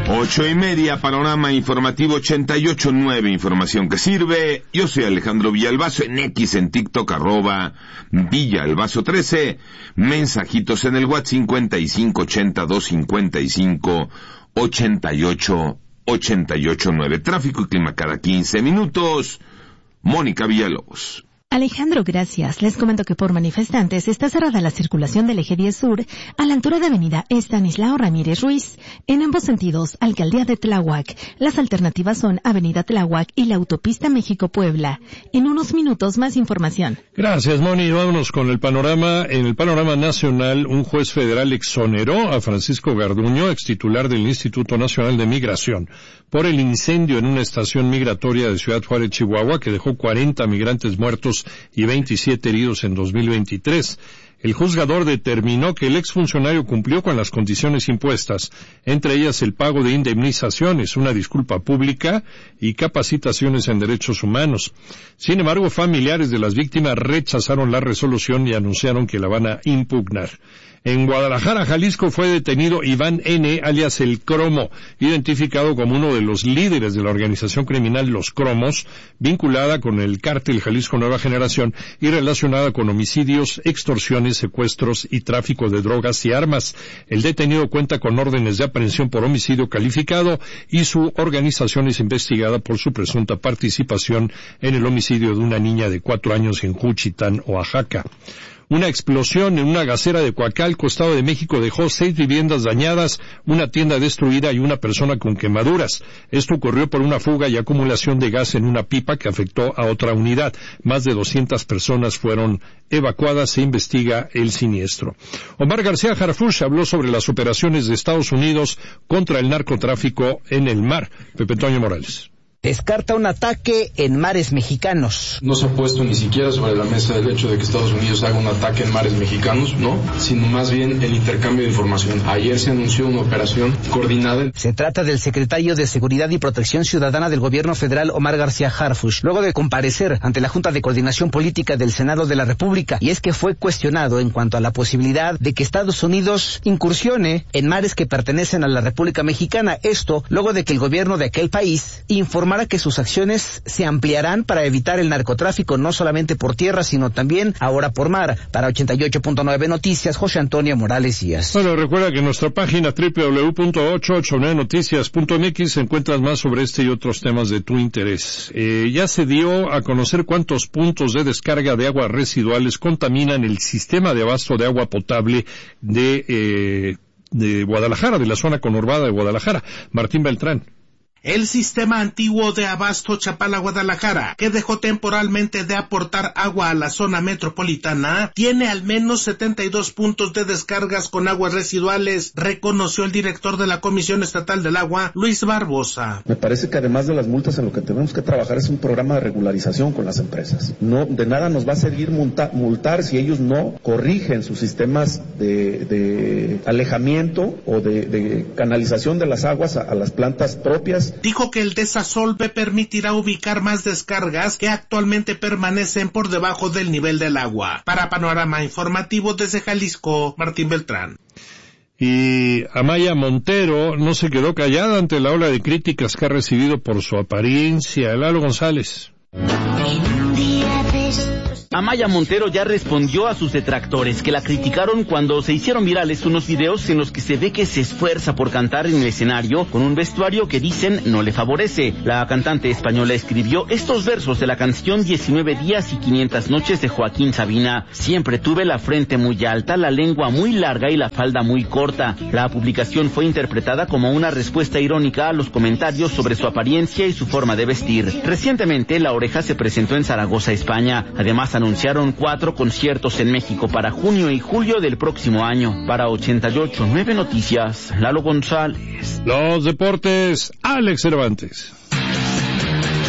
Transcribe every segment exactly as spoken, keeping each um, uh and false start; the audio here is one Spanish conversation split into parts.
Ocho y media, panorama informativo ochenta y ocho nueve, información que sirve. Yo soy Alejandro Villalbazo, en X, en TikTok, arroba Villalbazo trece. Mensajitos en el WhatsApp cincuenta y cinco ochenta dos cincuenta y cinco ochenta y ocho ochenta y ocho nueve. Tráfico y clima cada quince minutos. Mónica Villalobos. Alejandro, gracias. Les comento que por manifestantes está cerrada la circulación del eje diez sur a la altura de avenida Estanislao Ramírez Ruiz. En ambos sentidos, Alcaldía de Tláhuac. Las alternativas son avenida Tláhuac y la autopista México-Puebla. En unos minutos más información. Gracias, Moni. Vámonos con el panorama. En el panorama nacional, un juez federal exoneró a Francisco Garduño, extitular del Instituto Nacional de Migración, por el incendio en una estación migratoria de Ciudad Juárez, Chihuahua, que dejó cuarenta migrantes muertos y veintisiete heridos en dos mil veintitrés. El juzgador determinó que el exfuncionario cumplió con las condiciones impuestas, entre ellas el pago de indemnizaciones, una disculpa pública y capacitaciones en derechos humanos. Sin embargo, familiares de las víctimas rechazaron la resolución y anunciaron que la van a impugnar. En Guadalajara, Jalisco, fue detenido Iván N., alias El Cromo, identificado como uno de los líderes de la organización criminal Los Cromos, vinculada con el cártel Jalisco Nueva Generación y relacionada con homicidios, extorsiones, secuestros y tráfico de drogas y armas. El detenido cuenta con órdenes de aprehensión por homicidio calificado y su organización es investigada por su presunta participación en el homicidio de una niña de cuatro años en Juchitán, Oaxaca. Una explosión en una gasera de Coacalco, Estado de México, dejó seis viviendas dañadas, una tienda destruida y una persona con quemaduras. Esto ocurrió por una fuga y acumulación de gas en una pipa que afectó a otra unidad. Más de doscientas personas fueron evacuadas. Se investiga el siniestro. Omar García Harfuch habló sobre las operaciones de Estados Unidos contra el narcotráfico en el mar. Pepe Toño Morales. Descarta un ataque en mares mexicanos. No se ha puesto ni siquiera sobre la mesa el hecho de que Estados Unidos haga un ataque en mares mexicanos, no, sino más bien el intercambio de información. Ayer se anunció una operación coordinada. Se trata del secretario de Seguridad y Protección Ciudadana del Gobierno Federal, Omar García Harfuch, luego de comparecer ante la Junta de Coordinación Política del Senado de la República, y es que fue cuestionado en cuanto a la posibilidad de que Estados Unidos incursione en mares que pertenecen a la República Mexicana. Esto luego de que el gobierno de aquel país informó que sus acciones se ampliarán para evitar el narcotráfico no solamente por tierra, sino también ahora por mar. Para ochenta y ocho punto nueve Noticias, José Antonio Morales Díaz. Bueno, recuerda que en nuestra página doble u doble u doble u punto ochocientos ochenta y nueve noticias punto m x encuentras más sobre este y otros temas de tu interés. Eh, ya se dio a conocer cuántos puntos de descarga de aguas residuales contaminan el sistema de abasto de agua potable de, eh, de Guadalajara, de la zona conurbada de Guadalajara. Martín Beltrán. El sistema antiguo de abasto Chapala-Guadalajara, que dejó temporalmente de aportar agua a la zona metropolitana, tiene al menos setenta y dos puntos de descargas con aguas residuales, reconoció el director de la Comisión Estatal del Agua, Luis Barbosa. Me parece que además de las multas, en lo que tenemos que trabajar es un programa de regularización con las empresas. No, de nada nos va a servir multa, multar si ellos no corrigen sus sistemas de, de alejamiento o de, de canalización de las aguas a, a las plantas propias. Dijo que el desasolve permitirá ubicar más descargas que actualmente permanecen por debajo del nivel del agua. Para Panorama Informativo desde Jalisco, Martín Beltrán. Y Amaya Montero no se quedó callada ante la ola de críticas que ha recibido por su apariencia. Lalo González. Amaya Montero ya respondió a sus detractores que la criticaron cuando se hicieron virales unos videos en los que se ve que se esfuerza por cantar en el escenario con un vestuario que dicen no le favorece. La cantante española escribió estos versos de la canción diecinueve días y quinientas noches de Joaquín Sabina. Siempre tuve la frente muy alta, la lengua muy larga y la falda muy corta. La publicación fue interpretada como una respuesta irónica a los comentarios sobre su apariencia y su forma de vestir. Recientemente, La Oreja se presentó en Zaragoza, España. Además, anunciaron cuatro conciertos en México para junio y julio del próximo año. Para ochenta y ocho punto nueve Noticias, Lalo González. Los deportes, Alex Cervantes.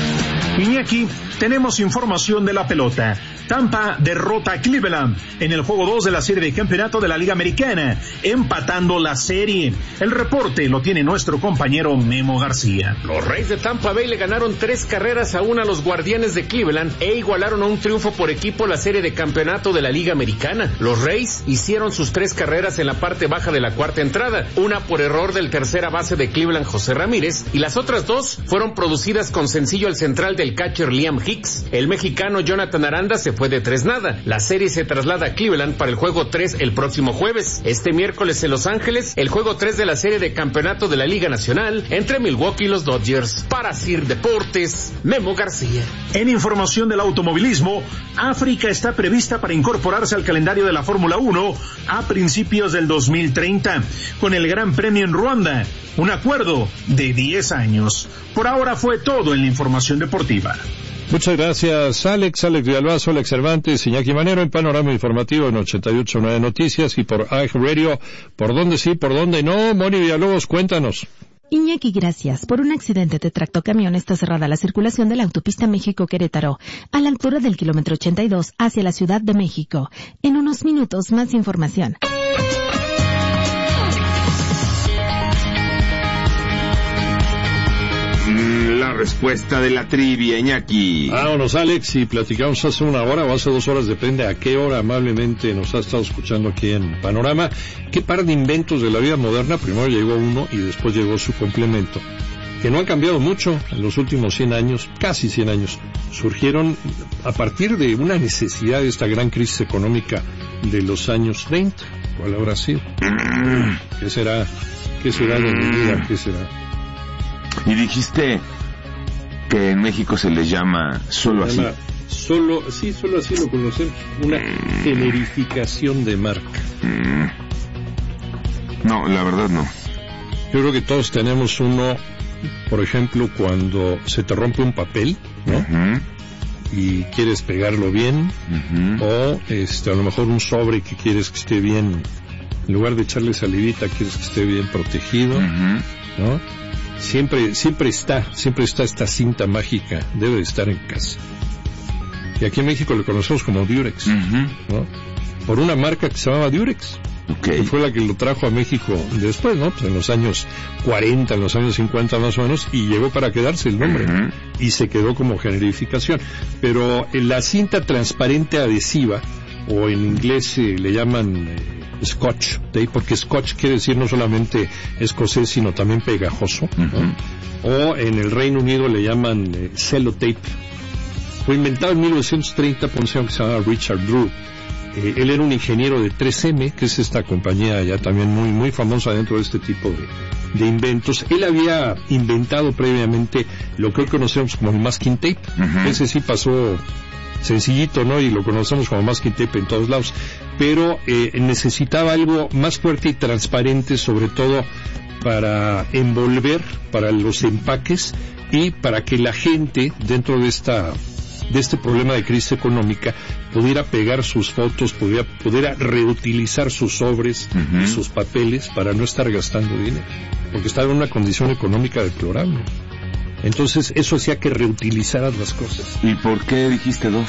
Iñaki, tenemos información de la pelota. Tampa derrota a Cleveland en el juego dos de la serie de campeonato de la Liga Americana, empatando la serie. El reporte lo tiene nuestro compañero Memo García. Los Reyes de Tampa Bay le ganaron tres carreras a una a los Guardianes de Cleveland e igualaron a un triunfo por equipo la serie de campeonato de la Liga Americana. Los Reyes hicieron sus tres carreras en la parte baja de la cuarta entrada, una por error del tercera base de Cleveland, José Ramírez, y las otras dos fueron producidas con sencillo al central del catcher Liam Hicks. El mexicano Jonathan Aranda se fue de tres nada. La serie se traslada a Cleveland para el juego tres el próximo jueves. Este miércoles en Los Ángeles, el juego tres de la serie de campeonato de la Liga Nacional entre Milwaukee y los Dodgers. Para Sir Deportes, Memo García. En información del automovilismo, África está prevista para incorporarse al calendario de la Fórmula uno a principios del dos mil treinta, con el Gran Premio en Ruanda, un acuerdo de diez años. Por ahora fue todo en la información deportiva. Muchas gracias, Alex, Alex Villalbazo, Alex Cervantes, Iñaki Manero, en Panorama Informativo en ochenta y ocho punto nueve Noticias y por A G Radio. ¿Por dónde sí, por dónde no? Moni Villalobos, cuéntanos. Iñaki, gracias. Por un accidente de tractocamión está cerrada la circulación de la autopista México-Querétaro, a la altura del kilómetro ochenta y dos hacia la Ciudad de México. En unos minutos, más información. La respuesta de la trivia, Iñaki. Vámonos, Alex, y platicamos hace una hora o hace dos horas, depende a qué hora amablemente nos ha estado escuchando aquí en Panorama. ¿Qué par de inventos de la vida moderna? Primero llegó uno y después llegó su complemento, que no han cambiado mucho en los últimos cien años, casi cien años. Surgieron a partir de una necesidad de esta gran crisis económica de los años treinta. ¿Cuál habrá sido? ¿Qué será? ¿Qué será de mi vida? ¿Qué será? Y dijiste que en México se les llama solo así. Solo, sí, solo así lo conocemos. Una mm. generificación de marca. Mm. No, la verdad no. Yo creo que todos tenemos uno, por ejemplo, cuando se te rompe un papel, ¿no? Uh-huh. Y quieres pegarlo bien, uh-huh. o este, a lo mejor un sobre que quieres que esté bien, en lugar de echarle salivita, quieres que esté bien protegido, uh-huh. ¿no? Siempre, siempre está, siempre está esta cinta mágica, debe de estar en casa. Y aquí en México lo conocemos como Durex, uh-huh. ¿no? Por una marca que se llamaba Durex, okay. que fue la que lo trajo a México después, ¿no? Pues en los años cuarenta, en los años cincuenta más o menos, y llegó para quedarse el nombre, uh-huh. y se quedó como generificación. Pero en la cinta transparente adhesiva, o en inglés eh, le llaman eh, Scotch tape, porque Scotch quiere decir no solamente escocés, sino también pegajoso, ¿no? Uh-huh. O en el Reino Unido le llaman eh, Cellotape. Fue inventado en mil novecientos treinta por un señor que se llama Richard Drew. Eh, él era un ingeniero de tres eme, que es esta compañía ya también muy muy famosa dentro de este tipo de, de inventos. Él había inventado previamente lo que hoy conocemos como el masking tape. Uh-huh. Ese sí pasó sencillito, ¿no? Y lo conocemos como masking tape en todos lados, pero eh, necesitaba algo más fuerte y transparente, sobre todo para envolver, para los empaques y para que la gente dentro de esta de este problema de crisis económica pudiera pegar sus fotos, pudiera, pudiera reutilizar sus sobres uh-huh. y sus papeles para no estar gastando dinero, porque estaba en una condición económica deplorable. Entonces eso hacía que reutilizaras las cosas. ¿Y por qué dijiste dos?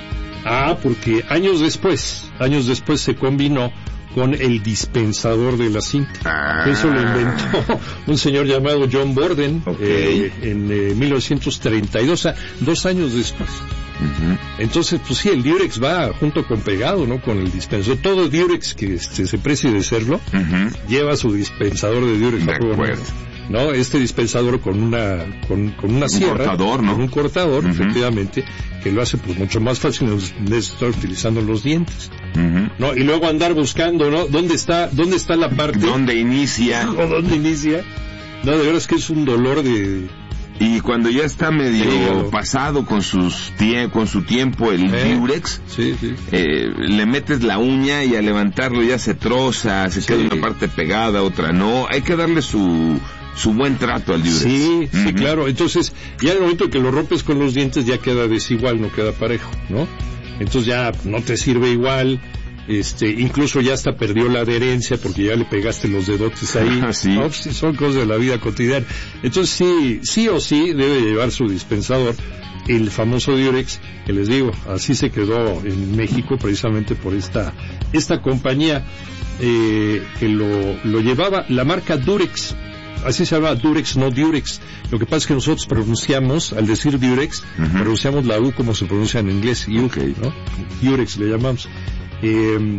Ah, porque años después, años después se combinó con el dispensador de la cinta. Ah. Eso lo inventó un señor llamado John Borden, okay. eh, en eh, mil novecientos treinta y dos, o sea, dos años después. Uh-huh. Entonces, pues sí, el Durex va junto con pegado, ¿no? Con el dispensador. Todo Durex que este, se precie de serlo, uh-huh. lleva su dispensador de Durex. De acuerdo. ¿No? Este dispensador con una con, con una un sierra, cortador, ¿no? Con un cortador, uh-huh. efectivamente, que lo hace pues mucho más fácil de estar utilizando los dientes, uh-huh. ¿no? Y luego andar buscando, ¿no? ¿Dónde está dónde está la parte? ¿Dónde inicia? ¿O dónde inicia? No, de verdad es que es un dolor de... Y cuando ya está medio sí, pasado con sus tie- con su tiempo el eh, Durex, sí, sí. Eh, le metes la uña y al levantarlo ya se troza, se sí. queda una parte pegada, otra no. Hay que darle su su buen trato al Durex. Sí, uh-huh. sí, claro. Entonces, ya en el momento que lo rompes con los dientes ya queda desigual, no queda parejo, ¿no? Entonces ya no te sirve igual. Este, incluso ya hasta perdió la adherencia porque ya le pegaste los dedotes ahí. Ah, sí. No, pues, son cosas de la vida cotidiana. Entonces sí, sí o sí debe llevar su dispensador. el famoso Durex, que les digo, así se quedó en México precisamente por esta esta compañía eh, que lo, lo llevaba, la marca Durex. Así se llama Durex, no Durex. Lo que pasa es que nosotros pronunciamos, al decir Durex, uh-huh. pronunciamos la U como se pronuncia en inglés, U, okay. ¿no? Durex le llamamos. Eh,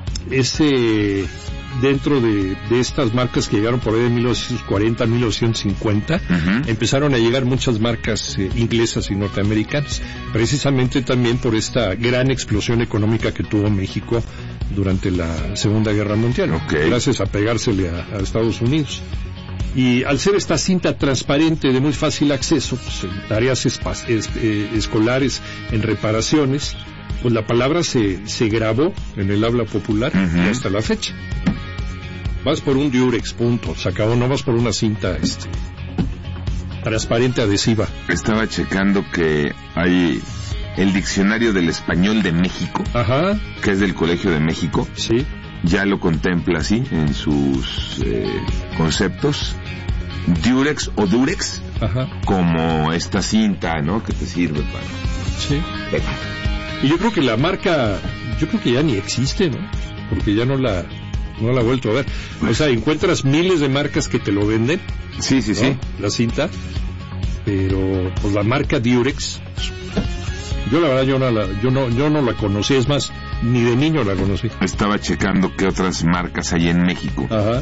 ese, dentro de, de estas marcas que llegaron por ahí de mil novecientos cuarenta, mil novecientos cincuenta, uh-huh. empezaron a llegar muchas marcas eh, inglesas y norteamericanas, precisamente también por esta gran explosión económica que tuvo México durante la Segunda Guerra Mundial, okay. gracias a pegársele a, a Estados Unidos. Y al ser esta cinta transparente de muy fácil acceso, pues, en tareas espa- es, eh, escolares, en reparaciones, pues la palabra se, se grabó en el habla popular uh-huh. y hasta la fecha. Vas por un Durex, punto, se acabó, no vas por una cinta este, transparente adhesiva. Estaba checando que hay el diccionario del español de México, Ajá. que es del Colegio de México. Sí. Ya lo contempla así en sus eh, conceptos, Durex o Durex, Ajá. como esta cinta, ¿no? Que te sirve para... Sí. Pegar. Y yo creo que la marca, yo creo que ya ni existe, ¿no? Porque ya no la, no la he vuelto a ver. O sea, encuentras miles de marcas que te lo venden. Sí, sí, ¿no? sí. La cinta. Pero, pues la marca Durex, yo la verdad, yo no la, yo no, yo no la conocí, es más, ni de niño la conocí. Estaba checando qué otras marcas hay en México. Ajá.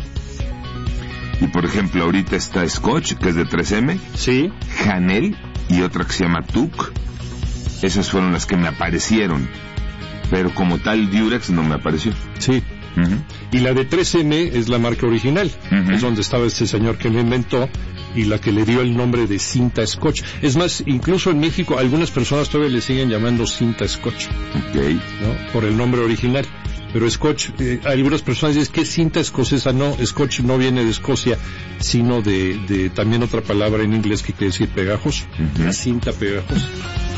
Y por ejemplo, ahorita está Scotch, que es de tres eme. Sí. Janel y otra que se llama Tuc. Esas fueron las que me aparecieron. Pero como tal, Durex no me apareció. Sí. Uh-huh. Y la de tres eme es la marca original. Uh-huh. Es donde estaba este señor que lo inventó y la que le dio el nombre de cinta Scotch. Es más, incluso en México algunas personas todavía le siguen llamando cinta Scotch. Okay. ¿No? Por el nombre original. Pero Scotch, eh, algunas personas dicen que cinta escocesa, no, Scotch no viene de Escocia, sino de, de también otra palabra en inglés que quiere decir pegajoso. Uh-huh. La cinta pegajosa.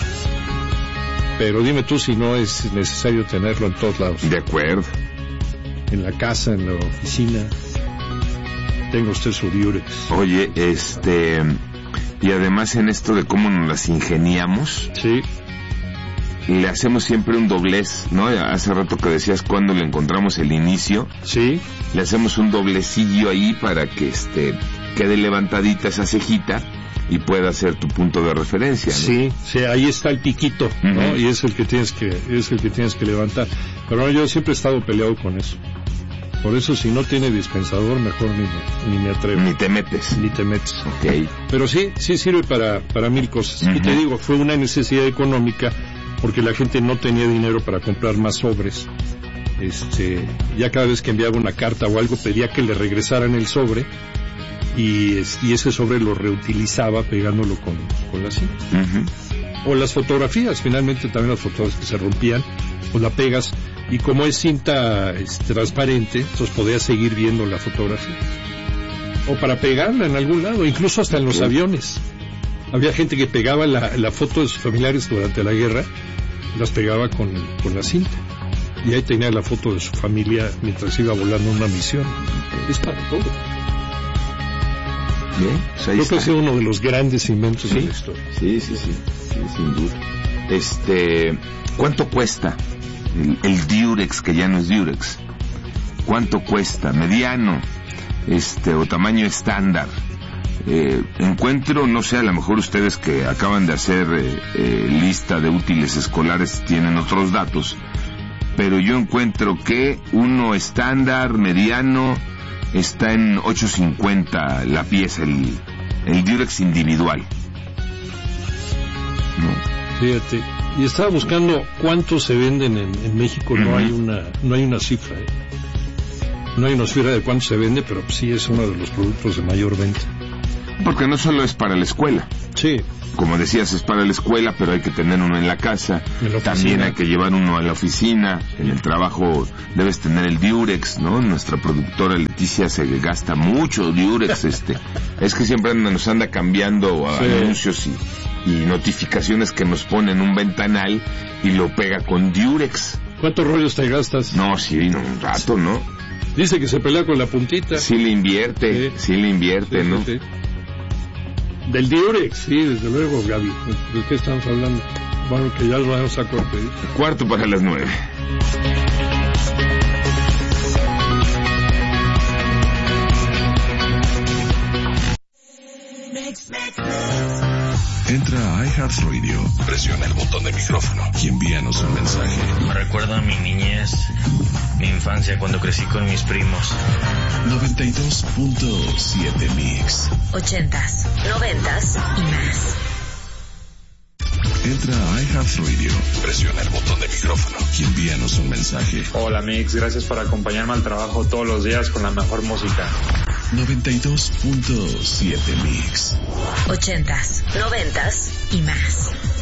Pero dime tú si no es necesario tenerlo en todos lados. De acuerdo. En la casa, en la oficina. Tenga usted su Durex. Oye, este... y además en esto de cómo nos las ingeniamos... Sí. Le hacemos siempre un doblez, ¿no? Hace rato que decías cuando le encontramos el inicio. Sí. Le hacemos un doblecillo ahí para que este quede levantadita esa cejita y pueda ser tu punto de referencia, ¿no? Sí, sí, ahí está el piquito, ¿no? Uh-huh. Y es el que tienes que es el que tienes que levantar. Pero no, yo siempre he estado peleado con eso. Por eso, si no tiene dispensador, mejor ni me, ni me atrevo. Ni te metes. Ni te metes. Ok. Pero sí, sí sirve para, para mil cosas. Uh-huh. Y te digo, fue una necesidad económica porque la gente no tenía dinero para comprar más sobres. Este, ya cada vez que enviaba una carta o algo, pedía que le regresaran el sobre y, y ese sobre lo reutilizaba pegándolo con, con la cinta. Uh-huh. O las fotografías, finalmente también las fotografías que se rompían, pues la pegas. Y como es cinta es, transparente, entonces podías seguir viendo la fotografía. O para pegarla en algún lado, incluso hasta en los aviones. Había gente que pegaba la, la foto de sus familiares durante la guerra, las pegaba con, con la cinta. Y ahí tenía la foto de su familia mientras iba volando una misión. Es para todo. Bien, pues ahí Creo está. que ha sido uno de los grandes inventos ¿Sí? de la historia. Sí, sí, sí, sí, sin duda. Este, ¿cuánto cuesta el, el Durex, que ya no es Durex? ¿Cuánto cuesta? ¿Mediano? Este, o tamaño estándar. Eh, encuentro, no sé, a lo mejor ustedes que acaban de hacer eh, eh, lista de útiles escolares tienen otros datos, pero yo encuentro que uno estándar, mediano, está en ocho cincuenta la pieza, el, el Durex individual. ¿No? Fíjate, y estaba buscando cuántos se venden en, en México, uh-huh. no hay una no hay una cifra, ¿eh? No hay una cifra de cuánto se vende, pero sí es uno de los productos de mayor venta. Porque no solo es para la escuela. Sí. Como decías, es para la escuela, pero hay que tener uno en la casa. En la También hay que llevar uno a la oficina. En el trabajo debes tener el Durex, ¿no? Nuestra productora Leticia se gasta mucho Durex. este Es que siempre anda, nos anda cambiando sí. anuncios y, y notificaciones que nos pone en un ventanal y lo pega con Durex. ¿Cuántos rollos te gastas? No, sí, no, un rato, ¿no? Dice que se pelea con la puntita. Sí le invierte, sí, sí le invierte, sí, ¿no? Sí, sí. Del Diurex, sí, desde luego, Gaby. ¿De qué estamos hablando? Bueno, que ya lo vamos a corte. Cuarto para las nueve. Entra a iHeartRadio, presiona el botón de micrófono y envíanos un mensaje. Me recuerda a mi niñez, mi infancia cuando crecí con mis primos. noventa y dos punto siete Mix. Ochentas, noventas y más. Entra a iHeartRadio, presiona el botón de micrófono y envíanos un mensaje. Hola Mix, gracias por acompañarme al trabajo todos los días con la mejor música. noventa y dos punto siete Mix. Ochentas, noventas y más.